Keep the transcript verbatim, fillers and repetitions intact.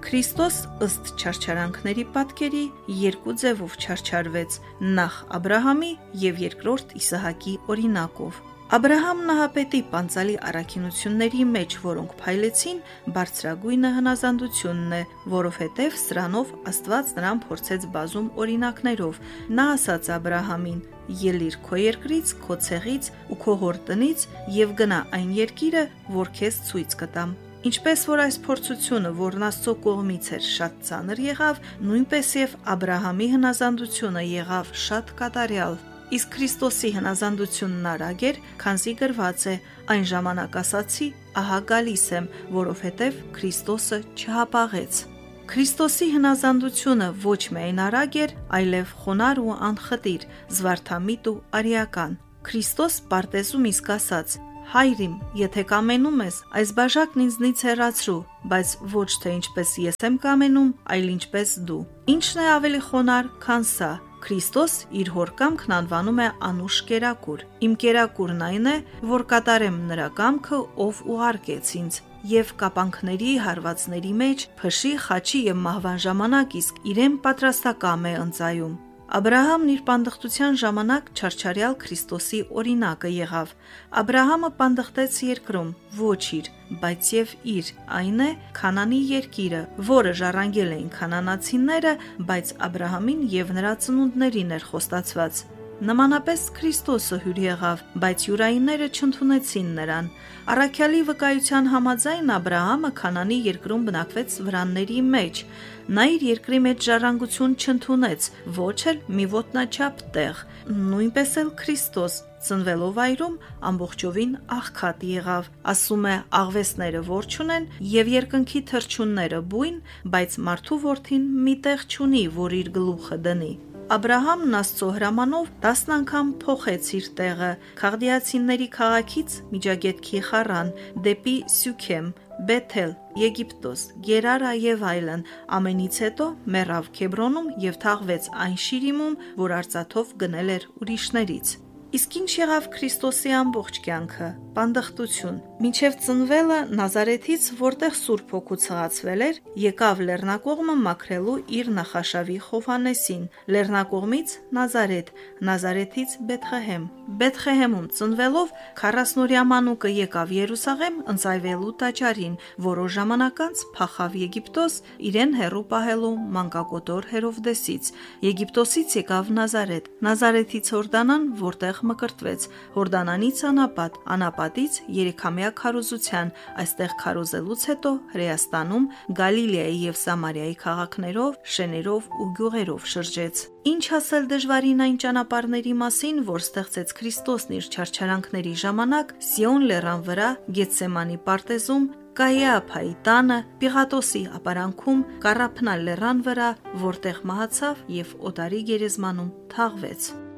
Քրիստոս ըստ չարչարանքների պատկերի երկու ձևով չարչարվեց՝ նախ Աբրահամի և երկրորդ Իսահակի օրինակով։ Աբրահամ նահապետի պանծալի առաքինությունների մեջ, որոնք փայլեցին, բարձրագույնը հնազանդությունն է, որովհետև սրանով Աստված նրան փորձեց բազում օրինակներով։ Նա ասաց Աբրահամին. «Ելիր քո երկրից, քո ցեղից ու քո հոր տնից և գնա այն երկիրը, որ քեզ ցույց կտամ»։ Ինչպես որ այս փորձությունը, որն Աստծո կողմից էր, շատ ծանր եղավ, նույնպես և Աբրահամի հնազանդությունը եղավ շատ կատարյալ։ Իսկ Քրիստոսի հնազանդությունն արագ էր, քանզի գրված է. «Այն ժամանակ ասացի, ահա գալիս եմ, որովհետև Քրիստոսը չհապաղեց»։ Քրիստոսի հնազանդությունը ոչ միայն արագ էր, այլև խոնարհ ու անխտիր, զվարթամիտ ու արիական։ Քրիստոս պարտեզում իսկ ասաց. «Հայր իմ, եթե կամենում ես, այս բաժակն ինձնից հեռացրու, բայց ոչ թե ինչպես ես եմ կամենում, այլ ինչպես դու»։ Ի՞նչն է ավելի խոնարհ, քան սա։ Քրիստոս իր հոր կամքն անվանում է անուշ կերակուր։ Իմ կերակուրն այն է, որ կատարեմ նրա կամքը, ով ուղարկեց ինձ։ Եվ կապանքների, հարվածների մեջ, փշի, խաչի և մահվան ժամանակ իսկ իրեն պատրաստակամ է ընծայում։ Աբրահամն իր պանդխտության ժամանակ չարչարյալ Քրիստոսի օրինակը եղավ։ Աբրահամը պանդխտեց երկրում, ոչ իր, բայց և իր, այն է Քանանի երկիրը, որը ժառանգել էին քանանացիները, բայց Աբրահամին և նրա ծնունդներին էր խոստացված։ Նմանապես Քրիստոսը հյուր եղավ, բայց յուրայինները չընդունեցին նրան։ Առաքյալի վկայության համաձայն Աբրահամը Քանանի երկրում բնակվեց վրանների մեջ։ Նա իր երկրի մեջ ժառանգություն չընդունեց, ոչ էլ մի ոտնաչափ տեղ։ Նույնպես էլ Քրիստոս ծնվելով այրում ամբողջովին աղքատ եղավ։ Ասում է. «Աղվեսները որ չունեն և երկնքի թռչունները բույն, բայց մարդու որդին մի տեղ չունի, որ իր գլուխը դնի»։ Աբրահամն Աստծո հրամանով տասն անգամ փոխեց իր տեղը Քաղդիացիների քաղաքից Միջագետքի Խառան, դեպի Սյուքեմ, Բեթել, Եգիպտոս, Գերարա և այլն։ Ամենից հետո մեռավ Քեբրոնում և թաղվեց այն Շիրիմում, որ արծաթով գնել էր ուրիշներից։ Իսկ ինչ եղավ Քրիստոսի ամբողջ կյանքը։ Պանդխտություն։ Մինչև ծնվելը Նազարեթից, որտեղ Սուրբ Հոգու ցղացվել էր, եկավ Լեռնակողմը մաքրելու իր նախաշավի Հովհաննեսին, Լեռնակողմից Նազարեթ, Նազարեթից Բեթղեհեմ։ Բեթղեհեմում ծնվելով քառասնօրյա մանուկը եկավ Երուսաղեմ ընծայվելու տաճարին, որոշ ժամանակ անց փախավ Եգիպտոս, իրեն հեռու պահելու մանկակոտոր Հերովդեսից։ Եգիպտոսից եկավ Նազարեթ, Նազարեթից Հորդանան, որտեղ մկրտվեց, Հորդանանից անապատ, անապատից երեքամյա քարոզության, այստեղ քարոզելուց հետո Հրեաստանում, Գալիլեայի և Սամարիայի քաղաքներով, շեներով ու գյուղերով շրջեց։ Ինչ ասել դժվարին այն ճանապարհների մասին, որ ստեղծեց Քրիստոսն իր չարչարանքների ժամանակ Սիոն լեռան վրա, Գեթսեմանի պարտեզում, Կայիափայի տանը, Պիղատոսի ապարանքում, Կառափնա լեռան վրա, որտեղ մահացավ և օտարի գերեզմանում թաղվեց։